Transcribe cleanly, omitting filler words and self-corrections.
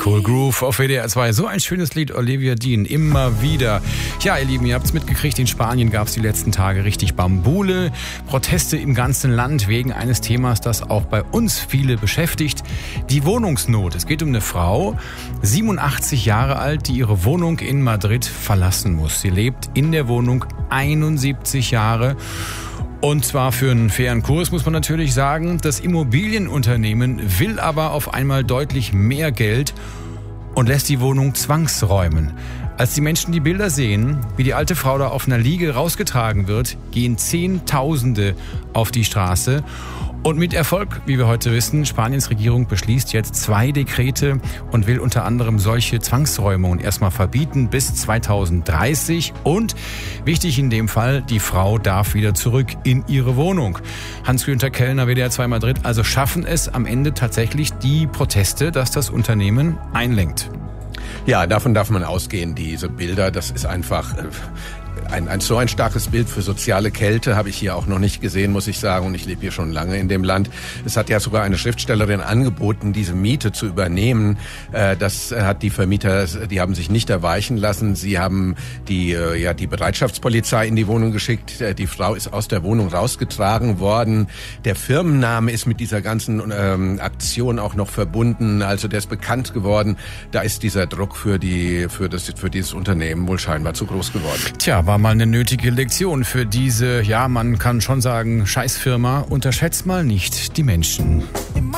Cool Groove auf WDR 2. So ein schönes Lied, Olivia Dean, immer wieder. Ja, ihr Lieben, ihr habt es mitgekriegt, in Spanien gab es die letzten Tage richtig Bambule. Proteste im ganzen Land wegen eines Themas, das auch bei uns viele beschäftigt. Die Wohnungsnot. Es geht um eine Frau, 87 Jahre alt, die ihre Wohnung in Madrid verlassen muss. Sie lebt in der Wohnung 71 Jahre. Und zwar für einen fairen Kurs, muss man natürlich sagen. Das Immobilienunternehmen will aber auf einmal deutlich mehr Geld und lässt die Wohnung zwangsräumen. Als die Menschen die Bilder sehen, wie die alte Frau da auf einer Liege rausgetragen wird, gehen Zehntausende auf die Straße. Und mit Erfolg, wie wir heute wissen, Spaniens Regierung beschließt jetzt 2 Dekrete und will unter anderem solche Zwangsräumungen erstmal verbieten bis 2030. Und wichtig in dem Fall, die Frau darf wieder zurück in ihre Wohnung. Hans-Günther Kellner, WDR 2 Madrid, also schaffen es am Ende tatsächlich die Proteste, dass das Unternehmen einlenkt. Ja, davon darf man ausgehen, diese Bilder, das ist einfach so ein starkes Bild für soziale Kälte habe ich hier auch noch nicht gesehen, muss ich sagen. Und ich lebe hier schon lange in dem Land. Es hat ja sogar eine Schriftstellerin angeboten, diese Miete zu übernehmen. Das hat die Vermieter, die haben sich nicht erweichen lassen. Sie haben die Bereitschaftspolizei in die Wohnung geschickt. Die Frau ist aus der Wohnung rausgetragen worden. Der Firmenname ist mit dieser ganzen Aktion auch noch verbunden. Also der ist bekannt geworden. Da ist dieser Druck für dieses Unternehmen wohl scheinbar zu groß geworden. Tja, war mal eine nötige Lektion für diese, ja, man kann schon sagen, Scheißfirma. Unterschätzt mal nicht die Menschen.